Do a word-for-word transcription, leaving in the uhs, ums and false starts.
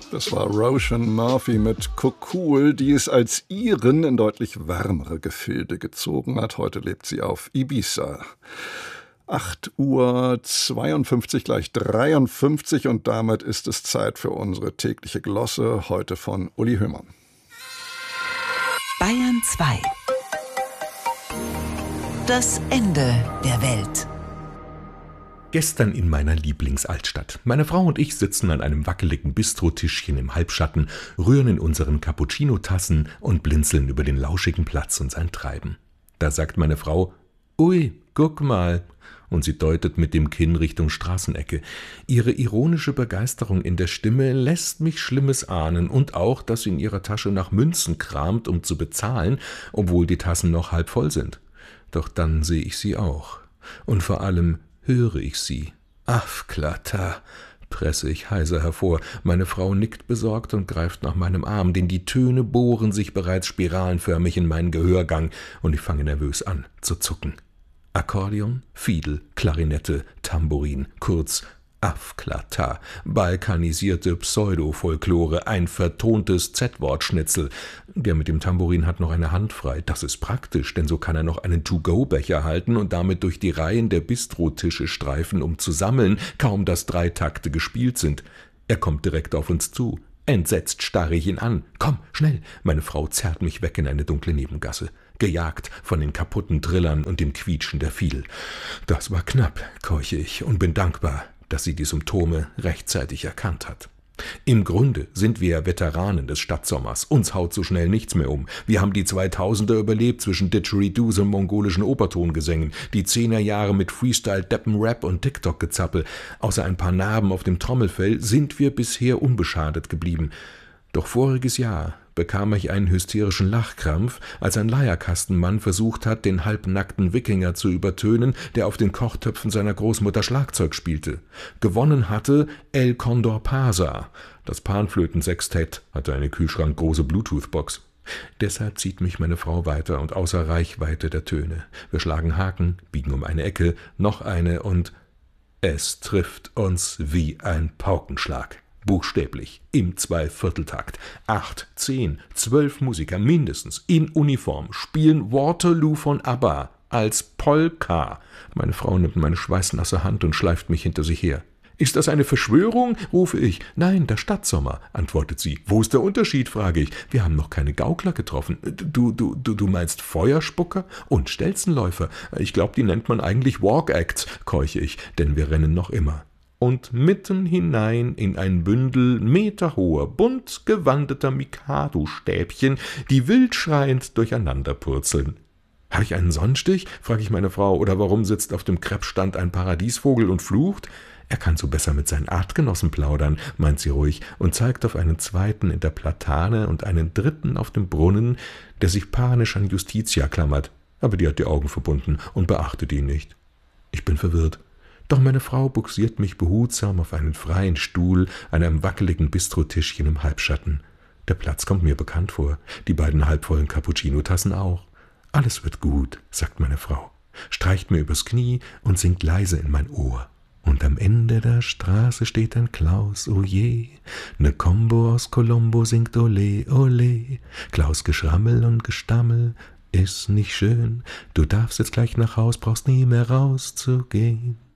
Das war Roisin Murphy mit Cocool, die es als Iren in deutlich wärmere Gefilde gezogen hat. Heute lebt sie auf Ibiza. acht Uhr zweiundfünfzig, gleich dreiundfünfzig, und damit ist es Zeit für unsere tägliche Glosse, heute von Uli Höhmann. Bayern zwei. Das Ende der Welt. Gestern in meiner Lieblingsaltstadt. Meine Frau und ich sitzen an einem wackeligen Bistrotischchen im Halbschatten, rühren in unseren Cappuccino-Tassen und blinzeln über den lauschigen Platz und sein Treiben. Da sagt meine Frau: »Ui, guck mal«, und sie deutet mit dem Kinn Richtung Straßenecke. Ihre ironische Begeisterung in der Stimme lässt mich Schlimmes ahnen und auch, dass sie in ihrer Tasche nach Münzen kramt, um zu bezahlen, obwohl die Tassen noch halb voll sind. Doch dann sehe ich sie auch. Und vor allem höre ich sie. Affklata, presse ich heiser hervor. Meine Frau nickt besorgt und greift nach meinem Arm, denn die Töne bohren sich bereits spiralenförmig in meinen Gehörgang und ich fange nervös an zu zucken. Akkordeon, Fiedel, Klarinette, Tambourin, kurz Affklata, balkanisierte Pseudo-Folklore, ein vertontes Z-Wort-Schnitzel. Der mit dem Tambourin hat noch eine Hand frei. Das ist praktisch, denn so kann er noch einen To-Go-Becher halten und damit durch die Reihen der Bistrotische streifen, um zu sammeln, kaum dass drei Takte gespielt sind. Er kommt direkt auf uns zu. Entsetzt starre ich ihn an. »Komm, schnell!« Meine Frau zerrt mich weg in eine dunkle Nebengasse, gejagt von den kaputten Trillern und dem Quietschen der Fiedel. »Das war knapp«, keuche ich und bin dankbar, dass sie die Symptome rechtzeitig erkannt hat. Im Grunde sind wir ja Veteranen des Stadtsommers. Uns haut so schnell nichts mehr um. Wir haben die zweitausender überlebt zwischen Didgeridoos und mongolischen Obertongesängen, die Zehnerjahre mit Freestyle, Deppen-Rap und TikTok-Gezappel. Außer ein paar Narben auf dem Trommelfell sind wir bisher unbeschadet geblieben. Doch voriges Jahr bekam ich einen hysterischen Lachkrampf, als ein Leierkastenmann versucht hat, den halbnackten Wikinger zu übertönen, der auf den Kochtöpfen seiner Großmutter Schlagzeug spielte. Gewonnen hatte El Condor Pasa. Das Panflötensextett hatte eine kühlschrankgroße Bluetooth-Box. Deshalb zieht mich meine Frau weiter und außer Reichweite der Töne. Wir schlagen Haken, biegen um eine Ecke, noch eine und es trifft uns wie ein Paukenschlag. Buchstäblich, im Zweivierteltakt. Acht, zehn, zwölf Musiker mindestens in Uniform spielen Waterloo von ABBA als Polka. Meine Frau nimmt meine schweißnasse Hand und schleift mich hinter sich her. »Ist das eine Verschwörung?« rufe ich. »Nein, der Stadtsommer«, antwortet sie. »Wo ist der Unterschied?« frage ich. »Wir haben noch keine Gaukler getroffen. Du, du, du, du meinst Feuerspucker und Stelzenläufer? Ich glaube, die nennt man eigentlich Walk-Acts«, keuche ich, denn wir rennen noch immer. Und mitten hinein in ein Bündel meterhoher, bunt gewandeter Mikado-Stäbchen, die wild schreiend durcheinander purzeln. »Habe ich einen Sonnenstich?« frage ich meine Frau. »Oder warum sitzt auf dem Kreppstand ein Paradiesvogel und flucht?« »Er kann so besser mit seinen Artgenossen plaudern«, meint sie ruhig und zeigt auf einen zweiten in der Platane und einen dritten auf dem Brunnen, der sich panisch an Justitia klammert. Aber die hat die Augen verbunden und beachtet ihn nicht. Ich bin verwirrt. Doch meine Frau buxiert mich behutsam auf einen freien Stuhl an einem wackeligen Bistrotischchen im Halbschatten. Der Platz kommt mir bekannt vor, die beiden halbvollen Cappuccino-Tassen auch. »Alles wird gut«, sagt meine Frau, streicht mir übers Knie und singt leise in mein Ohr. »Und am Ende der Straße steht ein Klaus, oh je, ne Combo aus Colombo singt Ole, ole. Klaus Geschrammel und Gestammel, ist nicht schön, du darfst jetzt gleich nach Haus, brauchst nie mehr rauszugehen.«